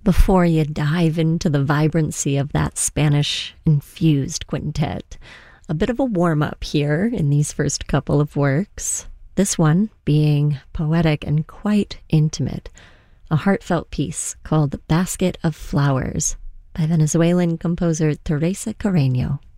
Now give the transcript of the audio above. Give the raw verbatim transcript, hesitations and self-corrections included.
before you dive into the vibrancy of that Spanish-infused quintet. A bit of a warm-up here in these first couple of works. This one being poetic and quite intimate. A heartfelt piece called Basket of Flowers by Venezuelan composer Teresa Carreño.